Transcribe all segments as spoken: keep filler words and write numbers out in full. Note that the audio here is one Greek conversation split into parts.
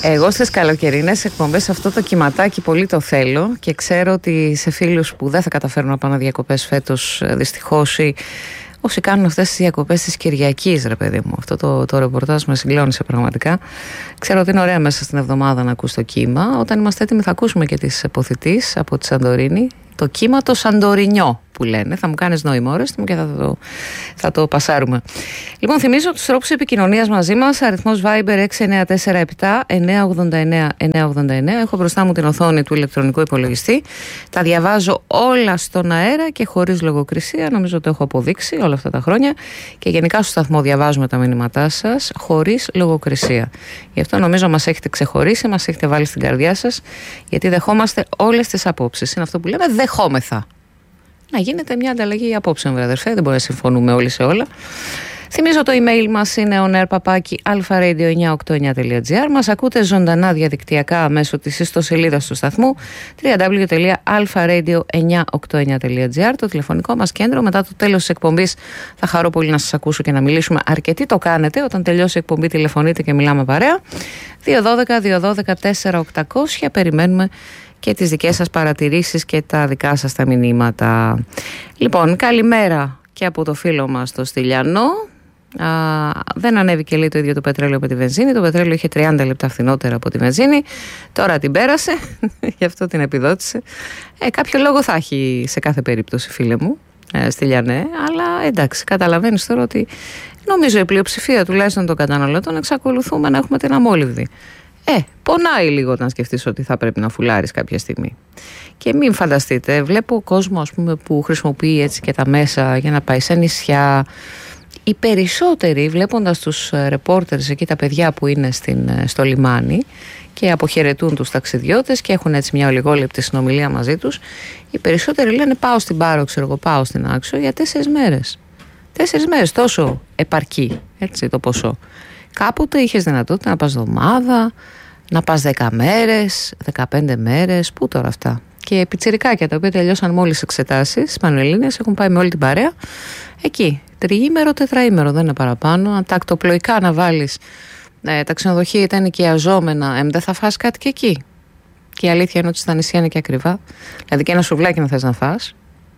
Εγώ στις καλοκαιρινές εκπομπές αυτό το κυματάκι πολύ το θέλω και ξέρω ότι σε φίλους που δεν θα καταφέρουν να πάνε διακοπές φέτος δυστυχώς ή όσοι κάνουν αυτές τις διακοπές της Κυριακής, ρε παιδί μου, αυτό το, το ρεπορτάζ με συγκλώνησε πραγματικά. Ξέρω ότι είναι ωραία μέσα στην εβδομάδα να ακούς το κύμα. Όταν είμαστε έτοιμοι θα ακούσουμε και τις Ποθητής από τη Σαντορίνη. Το κύμα το Σαντορινιό που λένε. Θα μου κάνεις νόημα, όρεστη μου, και θα το, θα το πασάρουμε. Λοιπόν, θυμίζω τους τρόπους επικοινωνίας μαζί μας. Αριθμός Viber έξι εννιά τέσσερα επτά εννιά ογδόντα εννιά εννιά ογδόντα εννιά. Έχω μπροστά μου την οθόνη του ηλεκτρονικού υπολογιστή. Τα διαβάζω όλα στον αέρα και χωρίς λογοκρισία. Νομίζω το έχω αποδείξει όλα αυτά τα χρόνια. Και γενικά στο σταθμό διαβάζουμε τα μηνύματά σας χωρίς λογοκρισία. Γι' αυτό νομίζω μας έχετε ξεχωρίσει, μας έχετε βάλει στην καρδιά σας, γιατί δεχόμαστε όλες τις απόψεις. Είναι αυτό που λέμε δεχόμεθα. Να γίνεται μια ανταλλαγή απόψεων, βέβαια, αδερφέ. Δεν μπορεί να συμφωνούμε όλοι σε όλα. Θυμίζω το email μας είναι onair παπάκι alpharadio εννιακόσια ογδόντα εννιά τελεία gr. Μας ακούτε ζωντανά διαδικτυακά μέσω της ιστοσελίδας του σταθμού double-u double-u double-u τελεία alpharadio εννιακόσια ογδόντα εννιά τελεία gr. Το τηλεφωνικό μας κέντρο. Μετά το τέλος της εκπομπής θα χαρώ πολύ να σας ακούσω και να μιλήσουμε. Αρκετοί το κάνετε. Όταν τελειώσει η εκπομπή τηλεφωνείτε και μιλάμε παρέα. δύο ένα δύο δύο ένα δύο τέσσερα οκτακόσια. Περιμένουμε και τις δικές σας παρατηρήσεις και τα δικά σας τα μηνύματα. Λοιπόν, καλημέρα και από το φίλο μας το Στυλιανό. Α, δεν ανέβηκε, λέει, το ίδιο το πετρέλαιο με τη βενζίνη. Το πετρέλαιο είχε τριάντα λεπτά φθηνότερα από τη βενζίνη. Τώρα την πέρασε, γι' αυτό την επιδότησε. Ε, κάποιο λόγο θα έχει σε κάθε περίπτωση, φίλε μου, ε, Στυλιανέ. Αλλά εντάξει, καταλαβαίνεις τώρα ότι νομίζω η πλειοψηφία τουλάχιστον των καταναλωτών εξακολουθούμε να έχουμε την αμόλυβδη. Ε, πονάει λίγο όταν σκεφτείς ότι θα πρέπει να φουλάρεις κάποια στιγμή. Και μην φανταστείτε, βλέπω κόσμο, ας πούμε, που χρησιμοποιεί έτσι και τα μέσα για να πάει σε νησιά. Οι περισσότεροι, βλέποντας τους ρεπόρτερς εκεί, τα παιδιά που είναι στην, στο λιμάνι και αποχαιρετούν τους ταξιδιώτες και έχουν έτσι μια ολιγόλεπτη συνομιλία μαζί τους, οι περισσότεροι λένε πάω στην Πάρο, ξέρω εγώ, πάω στην Άξο για τέσσερις μέρες. Τέσσερις μέρες, τόσο επαρκεί, έτσι, το ποσό. Κάποτε είχες δυνατότητα να πας εβδομάδα, να πας δέκα μέρες, δεκαπέντε μέρες, πού τώρα αυτά. Και πιτσιρικάκια τα οποία τελειώσαν μόλις εξετάσεις, Πανελλήνιες, έχουν πάει με όλη την παρέα. Εκεί, τριήμερο, τετραήμερο, δεν είναι παραπάνω. Αν τα ακτοπλοϊκά να βάλεις, ε, τα ξενοδοχεία ήταν οικειαζόμενα, ε, δεν θα φας κάτι και εκεί. Και η αλήθεια είναι ότι στα νησιά είναι και ακριβά. Δηλαδή και ένα σουβλάκι να θες να φας,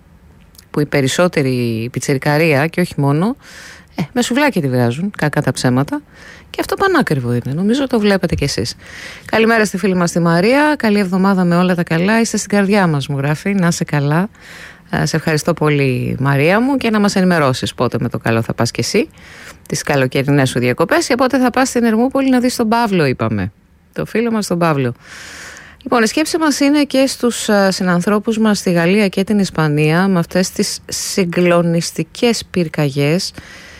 που οι περισσότεροι πιτσιρικαρία και όχι μόνο, Ε, με σουβλάκι τη βγάζουν, κακά τα ψέματα. Και αυτό πανάκριβο είναι. Νομίζω το βλέπετε κι εσείς. Καλημέρα στη φίλη μας τη Μαρία. Καλή εβδομάδα με όλα τα καλά. Είστε στην καρδιά μας, μου γράφει. Να είσαι καλά. Ε, σε ευχαριστώ πολύ, Μαρία μου. Και να μας ενημερώσεις πότε με το καλό θα πας κι εσύ. Τις καλοκαιρινές σου διακοπές. Και πότε θα πας στην Ερμούπολη να δεις τον Παύλο, είπαμε. Το φίλο μας τον Παύλο. Λοιπόν, η σκέψη μας είναι και στους συνανθρώπους μας στη Γαλλία και την Ισπανία με αυτές τις συγκλονιστικές πυρκαγιές.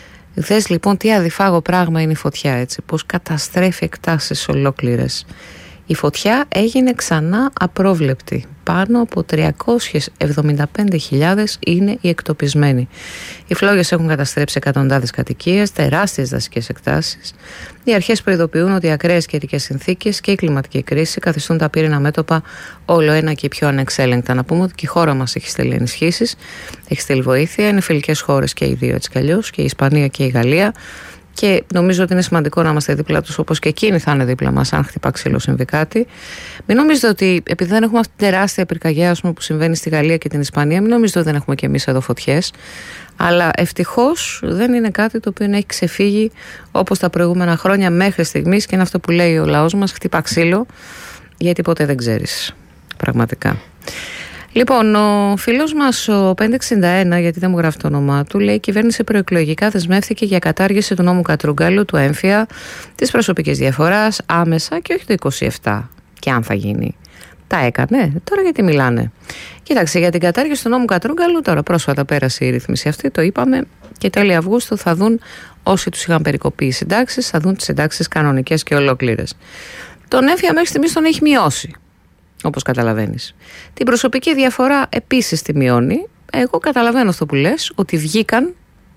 Δες λοιπόν τι αδιφάγο πράγμα είναι η φωτιά, έτσι, πώς καταστρέφει εκτάσεις ολόκληρες. Η φωτιά έγινε ξανά απρόβλεπτη. Πάνω από τριακόσιες εβδομήντα πέντε χιλιάδες είναι οι εκτοπισμένοι. Οι φλόγες έχουν καταστρέψει εκατοντάδες κατοικίες, τεράστιες δασικές εκτάσεις. Οι αρχές προειδοποιούν ότι οι ακραίες καιρικές συνθήκες και η κλιματική κρίση καθιστούν τα πύρινα μέτωπα όλο ένα και πιο ανεξέλεγκτα. Να πούμε ότι και η χώρα μας έχει στείλει ενισχύσεις, έχει στείλει βοήθεια. Είναι φιλικές χώρες και οι δύο έτσι κι αλλιώς, και η Ισπανία και η Γαλλία. Και νομίζω ότι είναι σημαντικό να είμαστε δίπλα τους, όπως και εκείνοι θα είναι δίπλα μας, αν χτυπά ξύλο συμβεί κάτι. Μην νομίζετε ότι επειδή δεν έχουμε αυτή την τεράστια πυρκαγιά, ας πούμε, που συμβαίνει στη Γαλλία και την Ισπανία, μην νομίζετε ότι δεν έχουμε κι εμείς εδώ φωτιές. Αλλά ευτυχώς δεν είναι κάτι το οποίο έχει ξεφύγει όπως τα προηγούμενα χρόνια μέχρι στιγμής, και είναι αυτό που λέει ο λαός μας: χτυπά ξύλο, γιατί ποτέ δεν ξέρεις. Πραγματικά. Λοιπόν, ο φίλος μας ο πεντακόσια εξήντα ένα, γιατί δεν μου γράφει το όνομά του, λέει: η κυβέρνηση προεκλογικά δεσμεύθηκε για κατάργηση του νόμου Κατρούγκαλου, του έμφυα, της προσωπικής διαφοράς, άμεσα και όχι το είκοσι επτά. Και αν θα γίνει. Τα έκανε, τώρα γιατί μιλάνε. Κοίταξε, για την κατάργηση του νόμου Κατρούγκαλου, τώρα πρόσφατα πέρασε η ρύθμιση αυτή, το είπαμε, και τέλη Αυγούστου θα δουν όσοι τους είχαν περικοπεί οι συντάξεις, θα δουν τις συντάξεις κανονικές και ολόκληρες. Τον έμφυα μέχρι στιγμής τον έχει μειώσει, όπως καταλαβαίνεις. Την προσωπική διαφορά επίσης τη μειώνει. Εγώ καταλαβαίνω αυτό που λες, ότι βγήκαν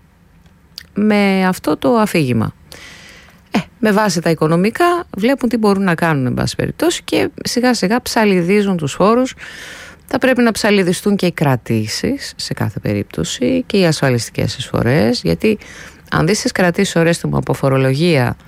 με αυτό το αφήγημα. Ε, με βάση τα οικονομικά βλέπουν τι μπορούν να κάνουν, εν πάση περιπτώσει, και σιγά σιγά ψαλιδίζουν τους φόρους. Θα πρέπει να ψαλιδιστούν και οι κρατήσεις σε κάθε περίπτωση και οι ασφαλιστικές εισφορές, γιατί αν δεις τις κρατήσεις, ορέστε μου, από φορολογία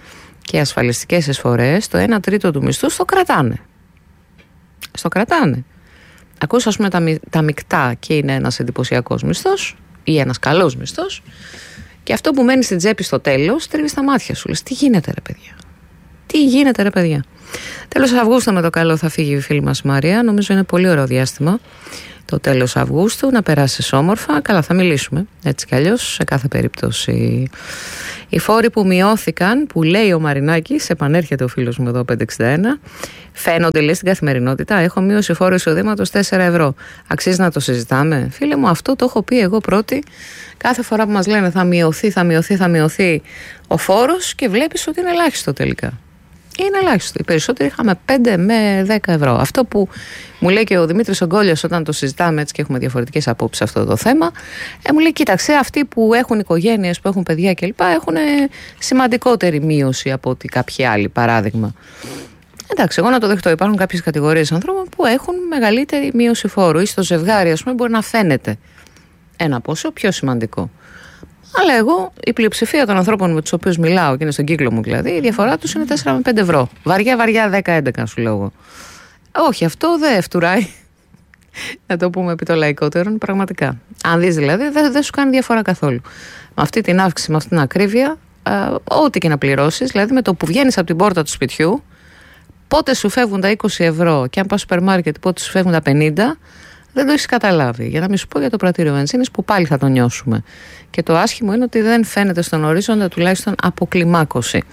και ασφαλιστικές εισφορές, το ένα τρίτο του μισθού στο κρατάνε. Στο κρατάνε. Ακούς ας πούμε τα, τα μεικτά και είναι ένας εντυπωσιακός μισθός ή ένας καλός μισθός, και αυτό που μένει στην τσέπη στο τέλος τρίβει στα μάτια σου. Λες, τι γίνεται ρε παιδιά. Τι γίνεται ρε παιδιά. Τέλος Αυγούστου με το καλό θα φύγει η φίλη μας Μαρία. Νομίζω είναι πολύ ωραίο διάστημα το τέλος Αυγούστου, να περάσεις όμορφα. Καλά, θα μιλήσουμε έτσι κι αλλιώς σε κάθε περίπτωση. Οι φόροι που μειώθηκαν, που λέει ο Μαρινάκης, επανέρχεται ο φίλος μου εδώ πεντακόσια εξήντα ένα, φαίνονται λέει στην καθημερινότητα. Έχω μείωση φόρου εισοδήματος τέσσερα ευρώ. Αξίζει να το συζητάμε. Φίλε μου, αυτό το έχω πει εγώ πρώτη. Κάθε φορά που μας λένε θα μειωθεί, θα μειωθεί, θα μειωθεί ο φόρος, και βλέπεις ότι είναι ελάχιστο τελικά. Είναι ελάχιστο. Οι περισσότεροι είχαμε πέντε με δέκα ευρώ. Αυτό που μου λέει και ο Δημήτρης Ογκόλιας όταν το συζητάμε έτσι και έχουμε διαφορετικές απόψεις σε αυτό το θέμα, ε, μου λέει κοίταξε, αυτοί που έχουν οικογένειες, που έχουν παιδιά κλπ. Έχουν σημαντικότερη μείωση από ότι κάποιοι άλλοι, παράδειγμα. Εντάξει, εγώ να το δεχτώ. Υπάρχουν κάποιες κατηγορίες ανθρώπων που έχουν μεγαλύτερη μείωση φόρου, ή στο ζευγάρι, ας πούμε, μπορεί να φαίνεται ένα ποσό πιο σημαντικό. Αλλά εγώ, η πλειοψηφία των ανθρώπων με τους οποίους μιλάω, και είναι στον κύκλο μου δηλαδή, η διαφορά τους είναι τέσσερα με πέντε ευρώ. Βαριά, βαριά δέκα έντεκα σου λέω εγώ. Όχι, αυτό δεν φτουράει. Να το πούμε επί το λαϊκότερον, πραγματικά. Αν δεις δηλαδή, δεν δε σου κάνει διαφορά καθόλου. Με αυτή την αύξηση, με αυτή την ακρίβεια, α, ό,τι και να πληρώσεις, δηλαδή με το που βγαίνεις από την πόρτα του σπιτιού, πότε σου φεύγουν τα είκοσι ευρώ, και αν πας στο σούπερ μάρκετ, πότε σου φεύγουν τα πενήντα. Δεν το έχεις καταλάβει. Για να μην σου πω για το πρατήριο βενζίνης που πάλι θα το νιώσουμε. Και το άσχημο είναι ότι δεν φαίνεται στον ορίζοντα τουλάχιστον αποκλιμάκωση.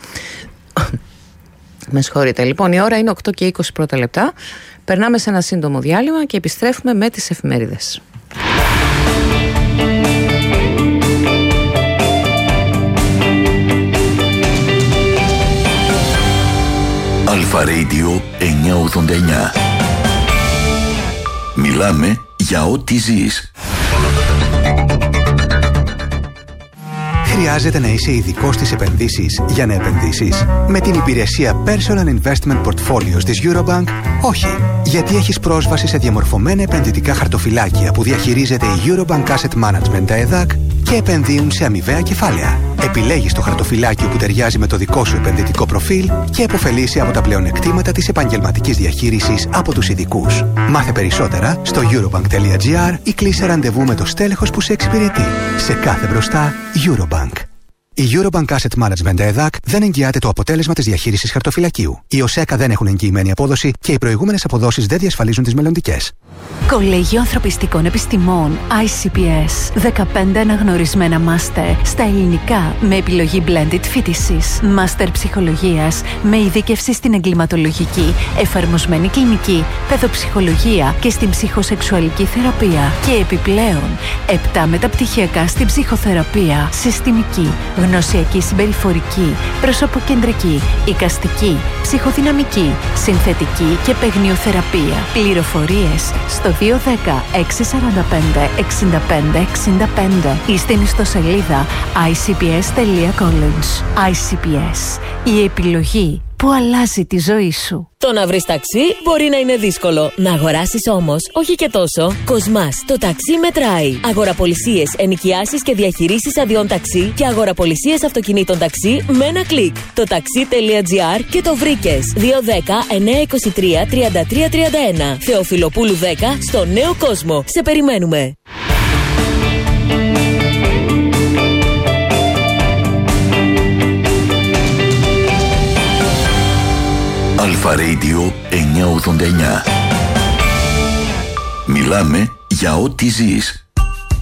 Με συγχωρείτε. Λοιπόν, η ώρα είναι οκτώ και είκοσι πρώτα λεπτά. Περνάμε σε ένα σύντομο διάλειμμα και επιστρέφουμε με τις εφημερίδες. Αλφα Radio εννιακόσια ογδόντα εννιά. Μιλάμε για ό,τι ζεις. Χρειάζεται να είσαι ειδικός στις επενδύσεις για να επενδύσεις? Με την υπηρεσία Personal Investment Portfolios της Eurobank, όχι. Γιατί έχεις πρόσβαση σε διαμορφωμένα επενδυτικά χαρτοφυλάκια που διαχειρίζεται η Eurobank Asset Management, τα ΕΔΑΚ, και επενδύουν σε αμοιβαία κεφάλαια. Επιλέγεις το χαρτοφυλάκιο που ταιριάζει με το δικό σου επενδυτικό προφίλ και επωφελείσαι από τα πλεονεκτήματα της επαγγελματικής διαχείρισης από τους ειδικούς. Μάθε περισσότερα στο eurobank.gr ή κλείσε ραντεβού με το στέλεχος που σε εξυπηρετεί. Σε κάθε μπροστά, Eurobank. Η Eurobank Asset Management ΕΔΑΚ δεν εγγυάται το αποτέλεσμα της διαχείρισης χαρτοφυλακίου. Οι ΟΣΕΚΑ δεν έχουν εγγυημένη απόδοση και οι προηγούμενες αποδόσεις δεν διασφαλίζουν τις μελλοντικές. Κολέγιο Ανθρωπιστικών Επιστημών άι σι πι ες. δεκαπέντε αναγνωρισμένα μάστερ στα ελληνικά με επιλογή blended φοιτησης. Μάστερ ψυχολογίας με ειδίκευση στην εγκληματολογική, εφαρμοσμένη κλινική, παιδοψυχολογία και στην ψυχοσεξουαλική θεραπεία. Και επιπλέον, επτά μεταπτυχιακά στην ψυχοθεραπεία, συστημική, γνωσιακή συμπεριφορική, προσωποκεντρική, εικαστική, ψυχοδυναμική, συνθετική και παιγνιοθεραπεία. Πληροφορίες στο δύο ένα μηδέν έξι τέσσερα πέντε έξι πέντε έξι πέντε ή στην ιστοσελίδα άι σι πι ες τελεία college. άι σι πι ες. Η επιλογή που αλλάζει τη ζωή σου. Το να βρεις ταξί μπορεί να είναι δύσκολο. Να αγοράσεις όμως, όχι και τόσο. Κοσμάς, το ταξί μετράει. Αγοραπολισίες, ενοικιάσεις και διαχειρήσεις αδειών ταξί και αγοραπολισίες αυτοκινήτων ταξί με ένα κλικ. Το ταξί.gr και το βρήκες. δύο ένα μηδέν εννιά δύο τρία τρία τρία τρία ένα. Θεοφιλοπούλου δέκα στο Νέο Κόσμο. Σε περιμένουμε. Αλφα Radio εννιακόσια ογδόντα εννιά. Μιλάμε για ό,τι ζεις.